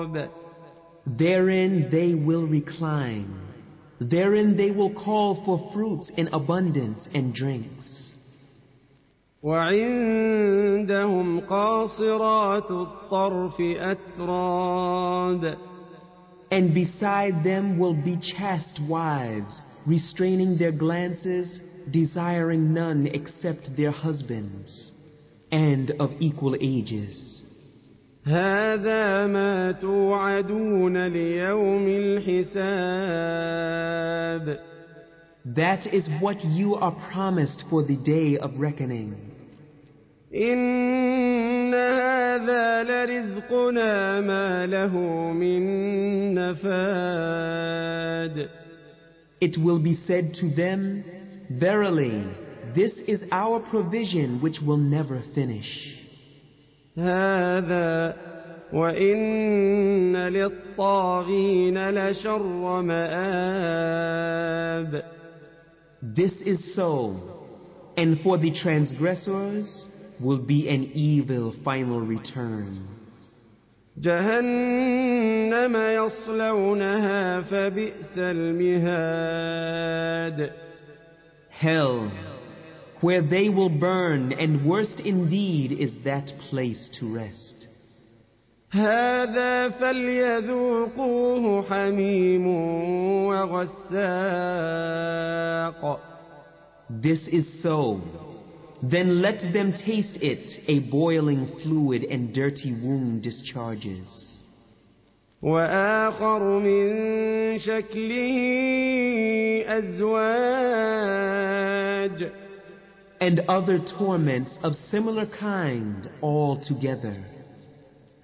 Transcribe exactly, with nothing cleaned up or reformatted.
Therein they will recline. Therein they will call for fruits in abundance and drinks. وعندهم قاصرات الطرف أتراد. And beside them will be chaste wives, restraining their glances, desiring none except their husbands, and of equal ages. هذا ما توعدون ليوم الحساب. That is what you are promised for the day of reckoning. إن هذا لرزقنا ما له من نفاد. It will be said to them, verily, this is our provision which will never finish. هذا وإن للطاغين لشر مآب. This is so, and for the transgressors will be an evil final return. جهنم يصلونها فبئس المهاد. Hell, where they will burn, and worst indeed is that place to rest. هذا فليذوقوه حميم وغساق. This is so. Then let them taste it, a boiling fluid and dirty womb discharges. وآخر من شكله أزواج. And other torments of similar kind all together.